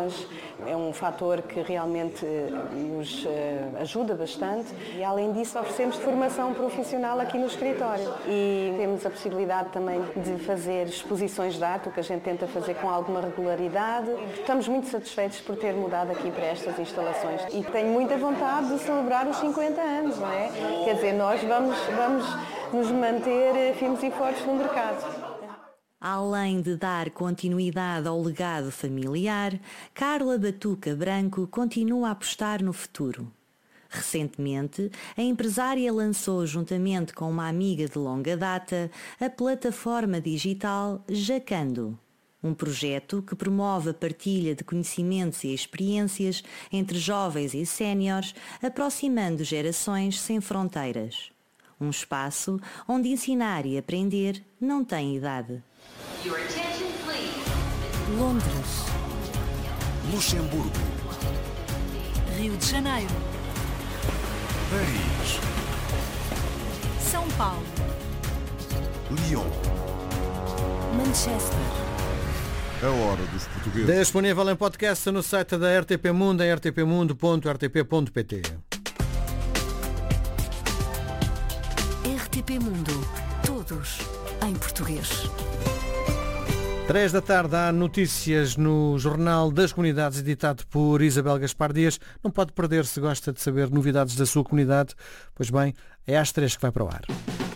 pessoas é um fator que realmente nos ajuda bastante e, além disso, oferecemos formação profissional aqui no escritório e temos a possibilidade também de fazer exposições de arte, o que a gente tenta fazer com alguma regularidade. Estamos muito satisfeitos por ter mudado aqui para estas instalações e tenho muita vontade de celebrar os 50 anos, não é? Quer dizer, nós vamos nos manter firmes e fortes no mercado. Além de dar continuidade ao legado familiar, Carla Batuca Branco continua a apostar no futuro. Recentemente, a empresária lançou, juntamente com uma amiga de longa data, a plataforma digital Jacando, um projeto que promove a partilha de conhecimentos e experiências entre jovens e séniores, aproximando gerações sem fronteiras. Um espaço onde ensinar e aprender não tem idade. Londres, Luxemburgo, Rio de Janeiro, Paris, São Paulo, Lyon. Manchester. A hora dos portugueses. Disponível em podcast no site da RTP Mundo em rtpmundo.rtp.pt. RTP Mundo. Todos em português. 3 da tarde há notícias no Jornal das Comunidades, editado por Isabel Gaspar Dias. Não pode perder se gosta de saber novidades da sua comunidade. Pois bem, é às 3 que vai para o ar.